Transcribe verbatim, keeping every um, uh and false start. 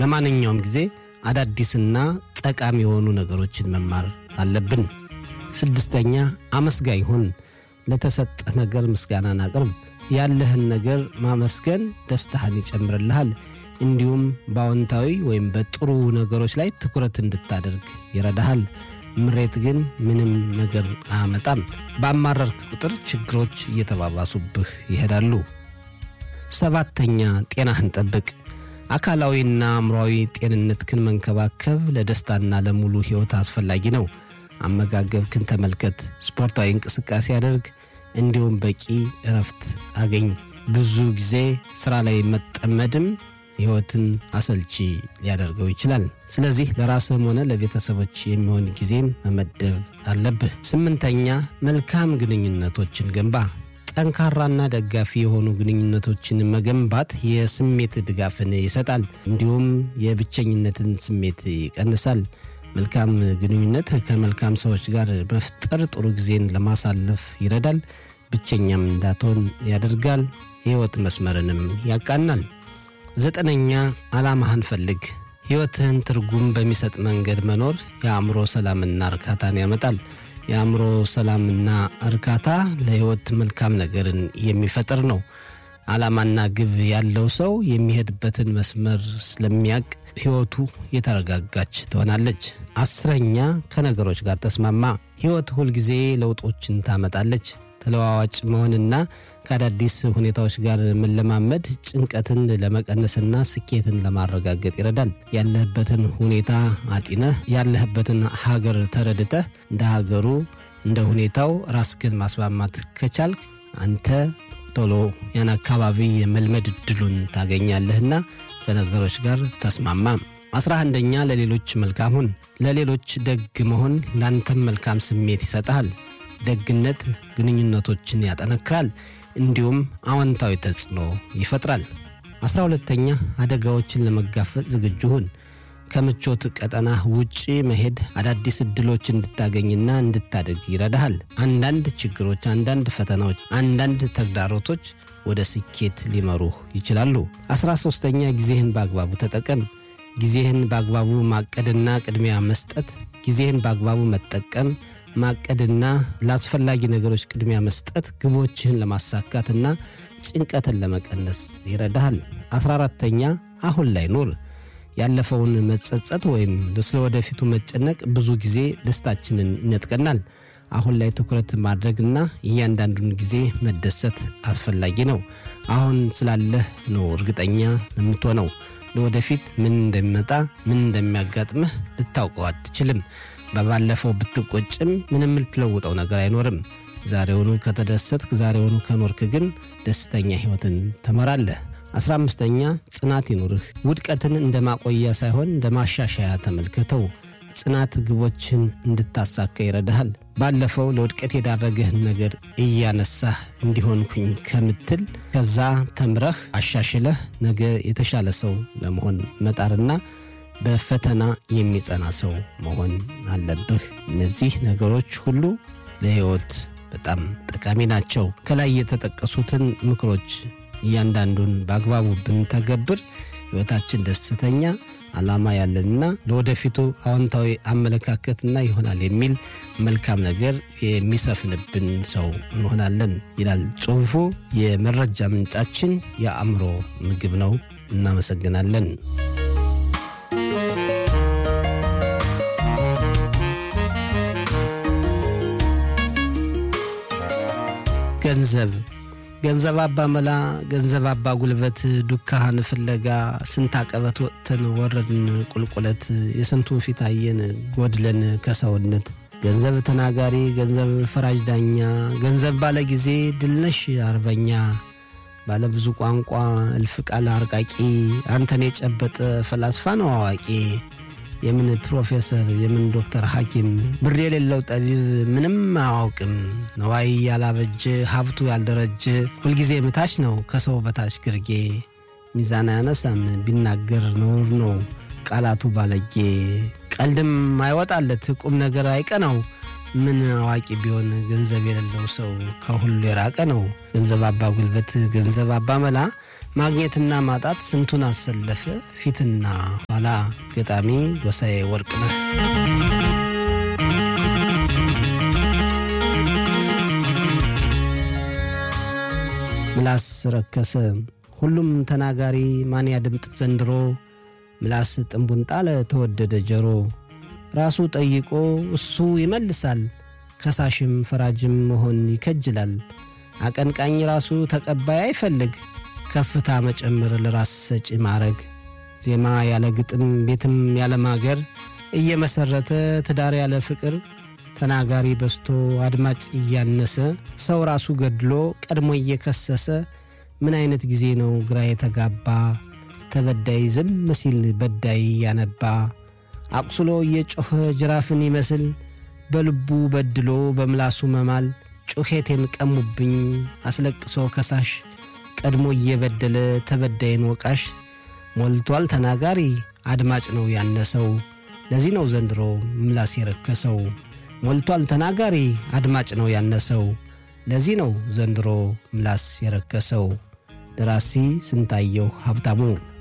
በማንኛውም ጊዜ አዳዲስና ጠቃሚ የሆኑ ነገሮችን መማር አለብን። ስድስተኛ አመስጋኝ ሁን። ለተሰጠህ ነገር ምስጋናን አቅርብ። ያለህን ነገር ማመስገን ደስታህን ይጨምርልሃል። እንዲሁም በአዎንታዊ ወይም በጥሩ ነገሮች ላይ ትኩረት እንድታደርግ ይረዳሃል። ምሬት ግን ምንም ነገር አያመጣም። ባማረርክ ቁጥር ችግሮች እየተባባሱብህ ይሄዳሉ። ሰባተኛ ጤናህን ጠብቅ። አካላዊና አእምሮአዊ ጤንነትህን መንከባከብ ለደስታና ለሙሉ ሕይወት አስፈላጊ ነው። አመጋገብክን ተመልከት፣ ስፖርታዊ እንቅስቃሴ አድርግ፣ እንዲሁም በቂ እረፍት አገኝ። ብዙ ጊዜ ሥራ ላይ መጠመድም ሕይወትን አሰልቺ ሊያደርገው ይችላል። ስለዚህ ለራስህም ሆነ ለቤተሰቦች የሚሆን ጊዜን መመደብ አለብህ። ስምንተኛ መልካም ግንኙነቶችን ገንባ። ጠንካራና ደጋፊ የሆኑ ግንኙነቶችን መገንባት የስሜት ድጋፍን ይሰጣል፣ እንዲሁም የብቸኝነትን ስሜት ይቀንሳል። መልካም ግንኙነት ከመልካም ሰዎች ጋር መፍጠር ጥሩ ጊዜን ለማሳለፍ ይረዳል፣ ብቸኛም እንዳትሆን ያደርጋል፣ የሕይወት መስመርንም ያቃናል። ዘጠነኛ ዓላማህን ፈልግ። ሕይወትህን ትርጉም በሚሰጥ መንገድ መኖር የአእምሮ ሰላምና እርካታን ያመጣል። የአእምሮ ሰላምና እርካታ ለሕይወት መልካም ነገርን የሚፈጥር ነው። ዓላማና ግብ ያለው ሰው የሚሄድበትን መስመር ስለሚያውቅ ሕይወቱ የተረጋጋች ትሆናለች። አስረኛ ከነገሮች ጋር ተስማማ። ሕይወት ሁልጊዜ ለውጦችን ታመጣለች። ተለዋዋጭ መሆንና ከአዳዲስ ሁኔታዎች ጋር መለማመድ ጭንቀትን ለመቀነስና ስኬትን ለማረጋገጥ ይረዳል። ያለህበትን ሁኔታ አጢነህ ያለህበትን ሀገር ተረድተህ እንደ ሀገሩ እንደ ሁኔታው ራስህን ማስማማት ከቻልክ አንተ ቶሎ ያን አካባቢ የመልመድ እድሉን ታገኛለህና ከነገሮች ጋር ተስማማ። አስራ አንደኛ ለሌሎች መልካም ሁን። ለሌሎች ደግ መሆን ላንተም መልካም ስሜት ይሰጣል። ደግነት ግንኙነቶችን ያጠነክራል፣ እንዲሁም አዎንታዊ ተጽዕኖ ይፈጥራል። አስራ ሁለተኛ አደጋዎችን ለመጋፈጥ ዝግጁ ሁን። ከምቾት ቀጠናህ ውጪ መሄድ አዳዲስ እድሎች እንድታገኝና እንድታደግ ይረዳሃል። አንዳንድ ችግሮች፣ አንዳንድ ፈተናዎች፣ አንዳንድ ተግዳሮቶች ወደ ስኬት ሊመሩህ ይችላሉ። አስራ ሶስተኛ ጊዜህን በአግባቡ ተጠቀም። ጊዜህን በአግባቡ ማቀድና ቅድሚያ መስጠት፣ ጊዜህን በአግባቡ መጠቀም ማቀድና ለአስፈላጊ ነገሮች ቅድሚያ መስጠት ግቦችህን ለማሳካትና ጭንቀትን ለመቀነስ ይረዳሃል። አስራ አራተኛ አሁን ላይ ኑር። ያለፈውን መጸጸት ወይም ስለወደፊቱ መጨነቅ ብዙ ጊዜ ደስታችንን ይነጥቀናል። አሁን ላይ ትኩረት ማድረግና እያንዳንዱን ጊዜ መደሰት አስፈላጊ ነው። አሁን ስላለህ ነው እርግጠኛ የምትሆነው። ለወደፊት ምን እንደሚመጣ ምን እንደሚያጋጥምህ ልታውቀው አትችልም። በባለፈው ብትቆጭም ምንም ልትለውጠው ነገር አይኖርም። ዛሬውኑ ከተደሰትክ ዛሬውኑ ከኖርክ ግን ደስተኛ ሕይወትን ተመራለህ። አስራ አምስተኛ ጽናት ይኑርህ። ውድቀትን እንደ ማቆያ ሳይሆን እንደ ማሻሻያ ተመልከተው። ጽናት ግቦችን እንድታሳካ ይረዳሃል። ባለፈው ለውድቀት የዳረገህን ነገር እያነሳህ እንዲሆንኩኝ ከምትል ከዛ ተምረህ አሻሽለህ ነገ የተሻለ ሰው ለመሆን መጣርና በፈተና የሚጸና ሰው መሆን አለብህ። እነዚህ ነገሮች ሁሉ ለሕይወት በጣም ጠቃሚ ናቸው። ከላይ የተጠቀሱትን ምክሮች እያንዳንዱን በአግባቡ ብንተገብር ሕይወታችን ደስተኛ፣ ዓላማ ያለንና ለወደፊቱ አዎንታዊ አመለካከትና ይሆናል የሚል መልካም ነገር የሚሰፍንብን ሰው እንሆናለን ይላል ጽሑፉ። የመረጃ ምንጫችን የአእምሮ ምግብ ነው። እናመሰግናለን። ገንዘብ ገንዘብ አባ መላ ገንዘብ አባ ጉልበት ዱካህን ፍለጋ ስንት አቀበት ወጥተን ወረድን ቁልቁለት የስንቱን ፊት አየን ጎድለን ከሰውነት ገንዘብ ተናጋሪ ገንዘብ ፈራጅ ዳኛ ገንዘብ ባለ ጊዜ ድልነሽ አርበኛ ባለ ብዙ ቋንቋ እልፍ ቃል አርቃቂ አንተን የጨበጠ ፈላስፋ ነው አዋቂ የምን ፕሮፌሰር የምን ዶክተር ሐኪም ብር የሌለው ጠቢብ ምንም አያውቅም ነዋይ ያላበጀ ሀብቱ ያልደረጀ ሁልጊዜ ምታች ነው ከሰው በታች ግርጌ ሚዛን ያነሳም ቢናገር ነውር ነው ቃላቱ ባለጌ ቀልድም አይወጣለት ቁም ነገር አይቀናው ምን አዋቂ ቢሆን ገንዘብ የሌለው ሰው ከሁሉ የራቀ ነው ገንዘብ አባ ጉልበት ገንዘብ አባ መላ ማግኘትና ማጣት ስንቱን አሰለፈ ፊትና ኋላ። ገጣሚ ጎሳዬ ወርቅነህ። ምላስ ረከሰ ሁሉም ተናጋሪ ማን ያድምጥ ዘንድሮ። ምላስ ጥንቡን ጣለ ተወደደ ጀሮ። ራሱ ጠይቆ እሱ ይመልሳል ከሳሽም ፈራጅም መሆን ይከጅላል። አቀንቃኝ ራሱ ተቀባይ አይፈልግ ከፍታ መጨመር ለራስ ሰጪ ማረግ። ዜማ ያለ ግጥም ቤትም ያለ ማገር እየመሰረተ ትዳር ያለ ፍቅር። ተናጋሪ በስቶ አድማጭ እያነሰ ሰው ራሱ ገድሎ ቀድሞ እየከሰሰ። ምን አይነት ጊዜ ነው ግራ የተጋባ ተበዳይ ዝም ሲል በዳይ ያነባ። አቁስሎ እየጮኸ ጅራፍን ይመስል በልቡ በድሎ በምላሱ መማል። ጩኸቴን ቀሙብኝ አስለቅሶ ከሳሽ ቀድሞ እየበደለ ተበዳይን ወቃሽ። ሞልቷል ተናጋሪ አድማጭ ነው ያነሰው ለዚህ ነው ዘንድሮ ምላስ የረከሰው። ሞልቷል ተናጋሪ አድማጭ ነው ያነሰው ለዚህ ነው ዘንድሮ ምላስ የረከሰው። ደራሲ ስንታየው ሀብታሙ።